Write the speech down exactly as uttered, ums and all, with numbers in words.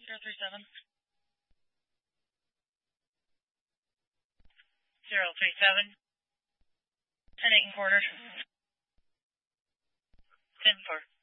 Zero three seven. Zero three seven. Ten eight and quarter. Ten four.